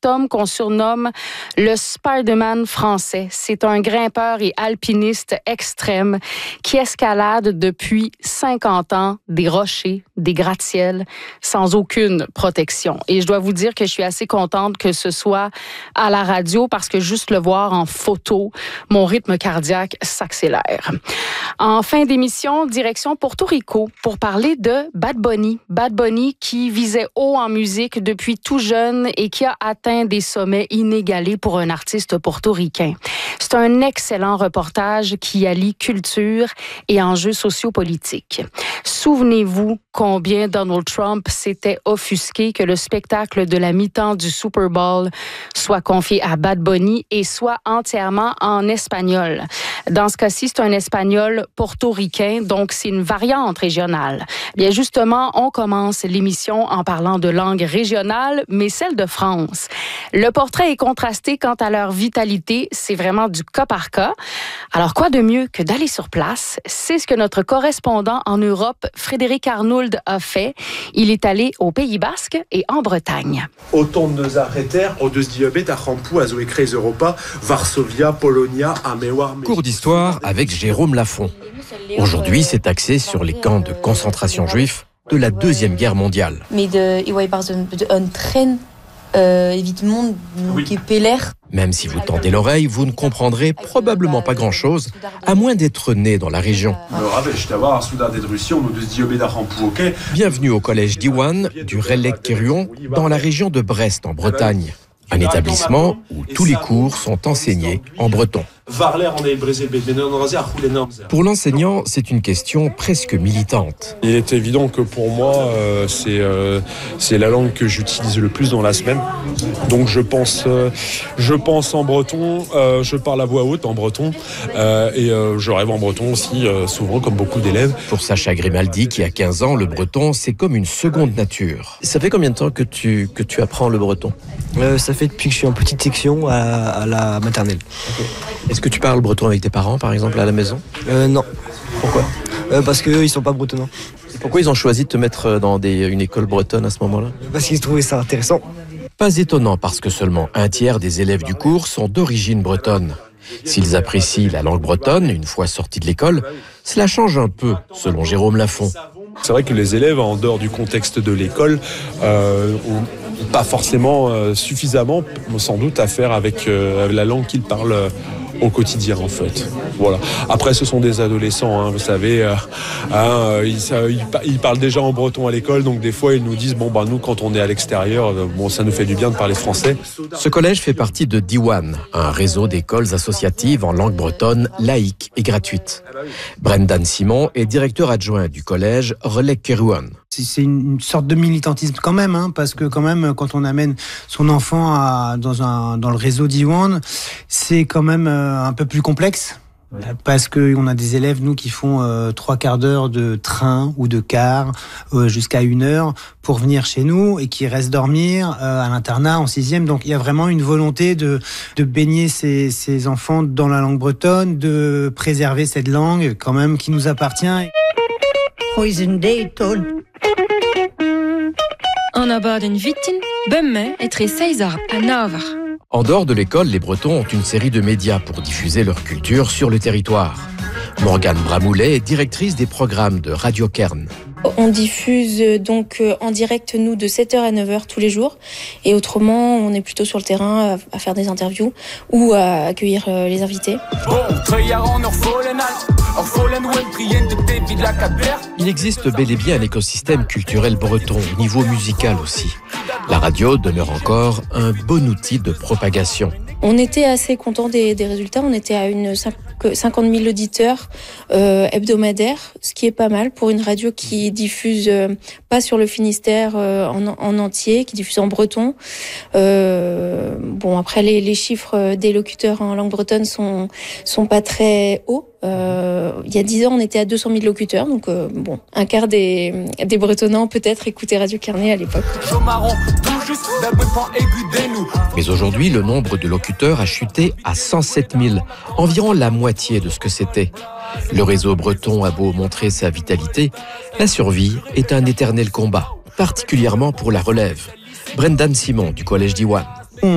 homme qu'on surnomme le Spider-Man français. C'est un grimpeur et alpiniste extrême qui escalade depuis 50 ans des rochers, des gratte-ciels, sans aucune protection. Et je dois vous dire que je suis assez contente que ce soit à la radio parce que juste le voir en photo, mon rythme cardiaque s'accélère. En fin d'émission, direction Porto Rico pour parler de Bad Bunny. Bad Bunny qui visait haut en musique depuis tout jeune et qui a atteint des sommets inégalés pour un artiste portoricain. C'est un excellent reportage qui allie culture et enjeux sociopolitiques. Souvenez-vous combien Donald Trump s'était offusqué que le spectacle de la mi-temps du Super Bowl soit confié à Bad Bunny et soit entièrement en espagnol. Dans ce cas-ci, c'est un espagnol portoricain, donc c'est une variante régionale. Bien justement, on commence l'émission en parlant de langue régionale, mais celle de France. Le portrait est contrasté quant à leur vitalité, c'est vraiment du cas par cas. Alors quoi de mieux que d'aller sur place? C'est ce que notre correspondant en Europe, Frédéric Arnould, a fait. Il est allé au Pays Basque et en Bretagne. Autant de nos arrêter, au deux diabète à Rampou, à Zoécré, Europa, Varsovia, Polonia, Améoire. Cours d'histoire avec Jérôme Lafont. Aujourd'hui, c'est axé sur les camps de concentration juifs de la Deuxième Guerre mondiale. Même si vous tendez l'oreille, vous ne comprendrez probablement pas grand-chose, à moins d'être né dans la région. Bienvenue au collège d'Iwan, du Relecq-Kéruon, dans la région de Brest, en Bretagne. Un établissement où tous les cours sont enseignés en breton. Pour l'enseignant, c'est une question presque militante. Il est évident que pour moi, c'est la langue que j'utilise le plus dans la semaine. Donc je pense en breton, je parle à voix haute en breton et je rêve en breton aussi, souvent comme beaucoup d'élèves. Pour Sacha Grimaldi, qui a 15 ans, le breton, c'est comme une seconde nature. Ça fait combien de temps que tu apprends le breton ? Ça fait depuis que je suis en petite section à la maternelle. Okay. Est-ce que tu parles breton avec tes parents, par exemple, à la maison ? Non. Pourquoi ? Parce qu'eux, ils sont pas bretonnants. Et pourquoi ils ont choisi de te mettre dans une école bretonne à ce moment-là ? Parce qu'ils trouvaient ça intéressant. Pas étonnant, parce que seulement un tiers des élèves du cours sont d'origine bretonne. S'ils apprécient la langue bretonne, une fois sortis de l'école, cela change un peu, selon Jérôme Lafont. C'est vrai que les élèves, en dehors du contexte de l'école, ont pas forcément suffisamment, sans doute, à faire avec la langue qu'ils parlent au quotidien, en fait. Voilà. Après, ce sont des adolescents, vous savez, ils parlent déjà en breton à l'école, donc des fois, ils nous disent, nous, quand on est à l'extérieur, ça nous fait du bien de parler français. Ce collège fait partie de Diwan, un réseau d'écoles associatives en langue bretonne, laïque et gratuite. Brendan Simon est directeur adjoint du collège Relecq-Kéruon. C'est une sorte de militantisme quand même, parce que quand même, quand on amène son enfant dans le réseau d'Iwan, c'est quand même un peu plus complexe. Ouais. Parce qu'on a des élèves, nous, qui font 3/4 d'heure de train ou de car jusqu'à 1 heure pour venir chez nous et qui restent dormir à l'internat en 6e. Donc il y a vraiment une volonté de baigner ces enfants dans la langue bretonne, de préserver cette langue quand même qui nous appartient. En dehors de l'école, les Bretons ont une série de médias pour diffuser leur culture sur le territoire. Morgane Bramoulet est directrice des programmes de Radio Kern. On diffuse donc en direct, nous, de 7h à 9h tous les jours. Et autrement, on est plutôt sur le terrain à faire des interviews ou à accueillir les invités. Il existe bel et bien un écosystème culturel breton, au niveau musical aussi. La radio demeure encore un bon outil de propagation. On était assez contents des résultats. On était à 50 000 auditeurs hebdomadaires, ce qui est pas mal pour une radio qui diffuse pas sur le Finistère en entier, qui diffuse en breton. Après, les chiffres des locuteurs en langue bretonne sont pas très hauts. Il y a 10 ans, on était à 200 000 locuteurs, donc un quart des Bretonnants peut-être écoutaient Radio Carnet à l'époque. Mais aujourd'hui, le nombre de locuteurs a chuté à 107 000, environ la moitié de ce que c'était. Le réseau breton a beau montrer sa vitalité, la survie est un éternel combat, particulièrement pour la relève. Brendan Simon du collège d'Iwan.